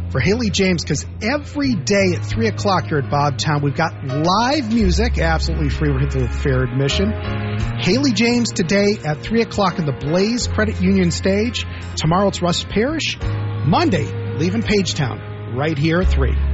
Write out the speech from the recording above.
for Haley James, because every day at 3 o'clock here at Bobtown, we've got live music, absolutely free with the fair admission. Haley James today at 3 o'clock in the Blaze Credit Union stage. Tomorrow it's Russ Parrish. Monday, leaving Pagetown, right here at 3.